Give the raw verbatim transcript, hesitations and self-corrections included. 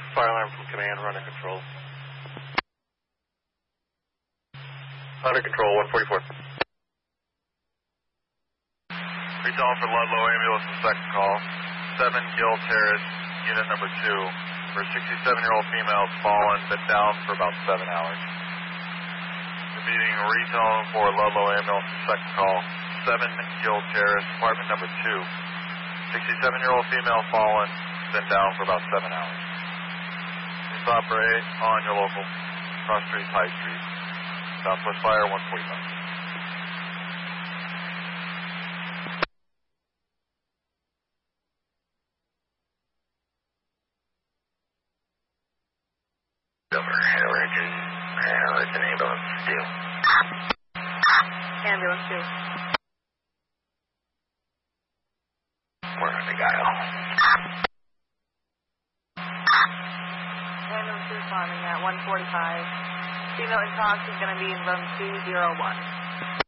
Fire alarm from command, we're under control. Under control, one forty-four. Recall for Ludlow ambulance and second call. seven Gill Terrace, unit number two. For a sixty-seven-year-old female has fallen, been down for about seven hours. Repeating retone for Ludlow ambulance and second call. seven Gill Terrace, apartment number two. sixty-seven-year-old female fallen, been down for about seven hours. Please operate on your local cross street, High Street. Southwest Fire, one forty-five. Over, urgent, uh, it's an ambulance, two. Ambulance two. We're on the guile. Ambulance two responding at one forty-five. Female in talks is going to be in room two oh one.